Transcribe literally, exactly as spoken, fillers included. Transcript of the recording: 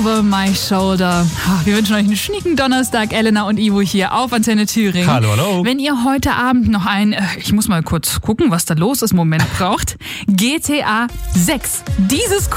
Over My Shoulder. Wir wünschen euch einen schnieken Donnerstag, Elena und Ivo hier auf Antenne Thüringen. Hallo, hallo. Wenn ihr heute Abend noch ein, ich muss mal kurz gucken, was da los ist, Moment braucht, G T A sechs. Dieses